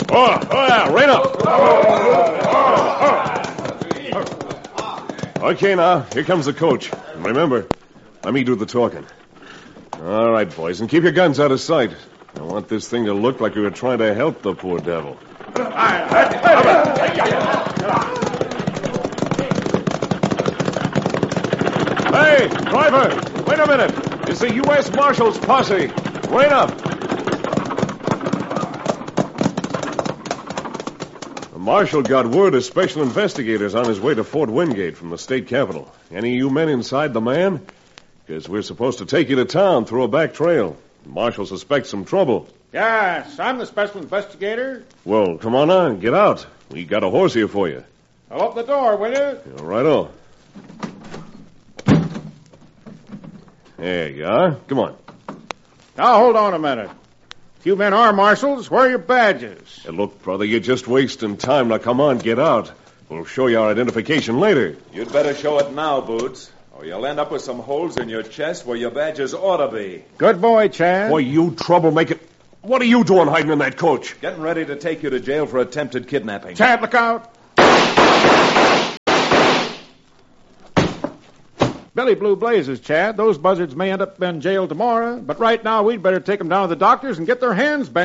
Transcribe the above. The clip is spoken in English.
Oh, yeah, right up. Okay, now, here comes the coach. Remember, let me do the talking. All right, boys, and keep your guns out of sight. I want this thing to look like we were trying to help the poor devil. Hey, driver, wait a minute. It's the U.S. Marshal's posse. Wait up. The marshal got word of special investigators on his way to Fort Wingate from the state capitol. Any of you men inside the man? Because we're supposed to take you to town through a back trail. The marshal suspects some trouble. Yes, I'm the special investigator. Well, come on, get out. We got a horse here for you. I'll open the door, will you? Righto. There you are. Come on. Now, hold on a minute. If you men are marshals, where are your badges? Hey, look, brother, you're just wasting time. Now, come on, get out. We'll show you our identification later. You'd better show it now, Boots, or you'll end up with some holes in your chest where your badges ought to be. Good boy, Chad. Boy, you troublemaker. What are you doing hiding in that coach? Getting ready to take you to jail for attempted kidnapping. Chad, look out. Billy Blue Blazes, Chad. Those buzzards may end up in jail tomorrow, but right now we'd better take them down to the doctors and get their hands bent.